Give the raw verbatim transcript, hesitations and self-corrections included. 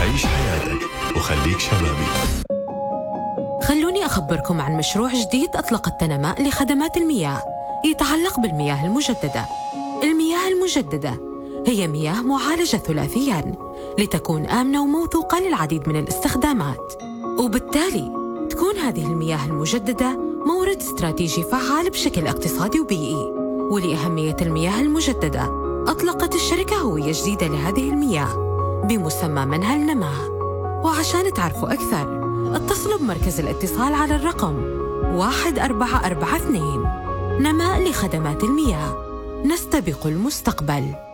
عيش حياتك وخليك شبابي. خلوني أخبركم عن مشروع جديد أطلقت تنماء لخدمات المياه يتعلق بالمياه المجددة. المياه المجددة هي مياه معالجة ثلاثياً لتكون آمنة وموثوقة للعديد من الاستخدامات، وبالتالي تكون هذه المياه المجددة مورد استراتيجي فعال بشكل اقتصادي وبيئي. ولأهمية المياه المجددة أطلقت الشركة هوية جديدة لهذه المياه بمسمى منهل نماء. وعشان تعرفوا أكثر اتصلوا بمركز الاتصال على الرقم واحد أربعة أربعة اثنين. نماء لخدمات المياه، نستبق المستقبل.